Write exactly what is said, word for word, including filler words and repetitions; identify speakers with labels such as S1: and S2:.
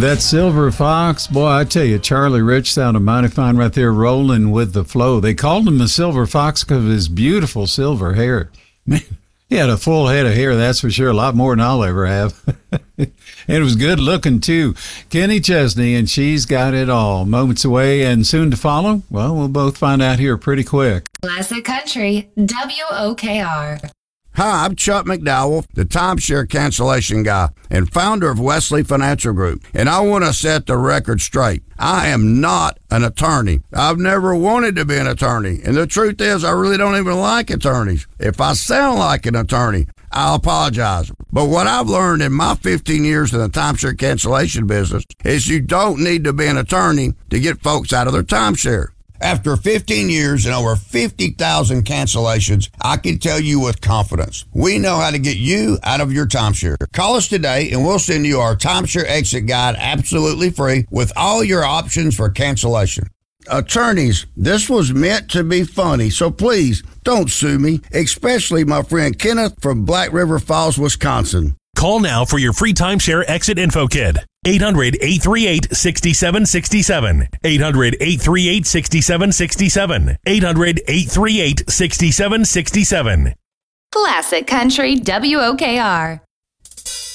S1: That Silver Fox, boy, I tell you, Charlie Rich sounded mighty fine right there, rolling with the flow. They called him the Silver Fox because of his beautiful silver hair. Man, he had a full head of hair, that's for sure, a lot more than I'll ever have. And it was good looking, too. Kenny Chesney, and She's Got It All. Moments away and soon to follow? Well, we'll both find out here pretty quick.
S2: Classic Country, W O K R.
S3: Hi, I'm Chuck McDowell, the timeshare cancellation guy and founder of Wesley Financial Group, and I want to set the record straight. I am not an attorney. I've never wanted to be an attorney, and the truth is I really don't even like attorneys. If I sound like an attorney, I'll apologize. But what I've learned in my fifteen years in the timeshare cancellation business is you don't need to be an attorney to get folks out of their timeshare. After fifteen years and over fifty thousand cancellations, I can tell you with confidence, we know how to get you out of your timeshare. Call us today and we'll send you our timeshare exit guide absolutely free with all your options for cancellation. Attorneys, this was meant to be funny, so please don't sue me, especially my friend Kenneth from Black River Falls, Wisconsin.
S4: Call now for your free timeshare exit info kit. eight hundred, eight three eight, six seven six seven. eight hundred, eight three eight, six seven six seven. eight hundred, eight three eight, six seven six seven.
S2: Classic Country, W O K R.